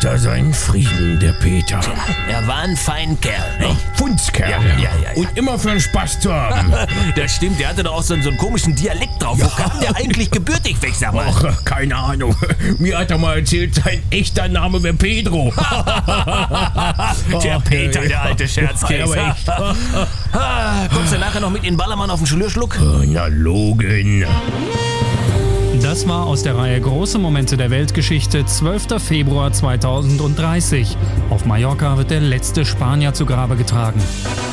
er seinen Frieden, der Peter. Er war ein Feinkerl. Fundskerl. Ja. Und immer für den Spaß zu haben. Das stimmt, der hatte doch auch so einen komischen Dialekt drauf. Wo kam der eigentlich gebürtig weg, sag mal? Ach, keine Ahnung. Mir hat er mal erzählt, sein echter Name wäre Pedro. Der Peter, der alte Scherzkäse. Aber echt. Kommst du nachher noch mit in den Ballermann auf den Schlürschluck? Na, Logen. Das war aus der Reihe Große Momente der Weltgeschichte, 12. Februar 2030. Auf Mallorca wird der letzte Spanier zu Grabe getragen.